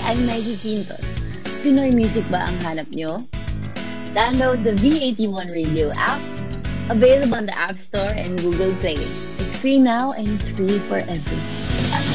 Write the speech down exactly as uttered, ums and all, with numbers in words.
I'm Maggie Quintos. Pinoy music ba ang hanap nyo? Download the V eighty-one Radio app, available on the App Store and Google Play. It's free now and it's free forever.